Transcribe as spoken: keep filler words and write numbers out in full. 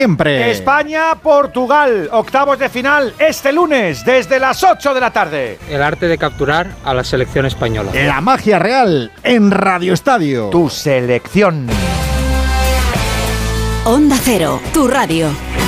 Siempre. España-Portugal, octavos de final, este lunes, desde las ocho de la tarde. El arte de capturar a la selección española. La magia real en Radio Estadio. Tu selección. Onda Cero, tu radio.